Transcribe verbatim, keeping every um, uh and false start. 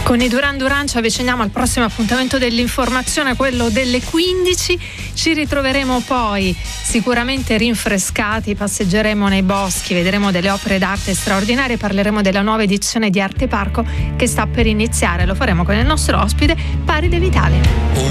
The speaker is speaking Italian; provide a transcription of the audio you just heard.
Con i Duran Duran ci avviciniamo al prossimo appuntamento dell'informazione, quello delle quindici. Ci ritroveremo poi sicuramente rinfrescati, passeggeremo nei boschi, vedremo delle opere d'arte straordinarie, parleremo della nuova edizione di Arte Parco che sta per iniziare. Lo faremo con il nostro ospite Pari De Vitale.